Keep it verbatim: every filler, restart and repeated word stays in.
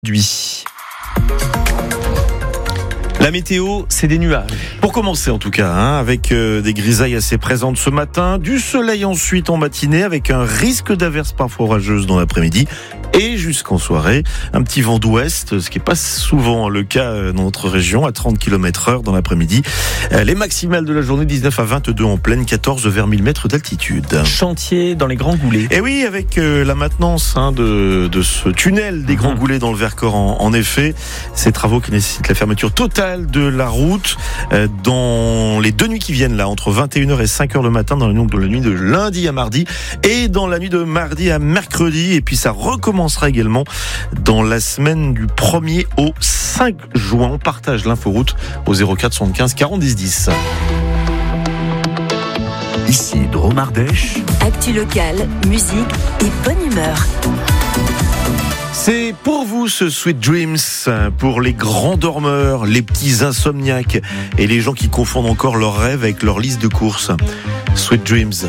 Aujourd'hui. La météo, c'est des nuages. Pour commencer en tout cas, hein, avec euh, des grisailles assez présentes ce matin, du soleil ensuite en matinée avec un risque d'averses parfois orageuses dans l'après-midi et jusqu'en soirée. Un petit vent d'ouest, ce qui n'est pas souvent le cas dans notre région, à trente kilomètres heure dans l'après-midi. Euh, les maximales de la journée, dix-neuf à vingt-deux en pleine, quatorze vers mille mètres d'altitude. Chantier dans les Grands Goulets. Et oui, avec euh, la maintenance hein, de, de ce tunnel des Grands Goulets dans le Vercors en, en effet, ces travaux qui nécessitent la fermeture totale de la route euh, dans les deux nuits qui viennent là, entre vingt et une heures et cinq heures le matin, dans la nuit de la nuit de lundi à mardi et dans la nuit de mardi à mercredi, et puis ça recommencera également dans la semaine du premier au cinq juin. On partage l'inforoute au zéro quatre soixante-quinze quarante dix dix. Ici Drôme Ardèche. Actu locale, musique et bonne humeur. C'est pour vous ce Sweet Dreams, pour les grands dormeurs, les petits insomniaques et les gens qui confondent encore leurs rêves avec leur liste de courses. Sweet Dreams